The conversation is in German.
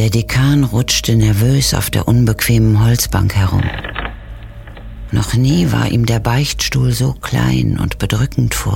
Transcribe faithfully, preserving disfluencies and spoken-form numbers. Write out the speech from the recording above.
Der Dekan rutschte nervös auf der unbequemen Holzbank herum. Noch nie war ihm der Beichtstuhl so klein und bedrückend vorgekommen.